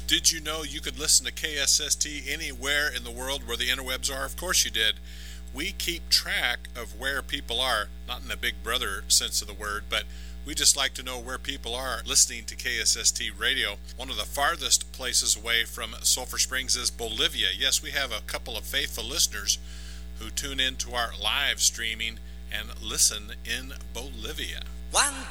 Did you know you could listen to KSST anywhere in the world where the interwebs are? Of course you did. We keep track of where people are, not in the Big Brother sense of the word, but we just like to know where people are listening to KSST radio. One of the farthest places away from Sulphur Springs is Bolivia. Yes, we have a couple of faithful listeners who tune in to our live streaming and listen in Bolivia. One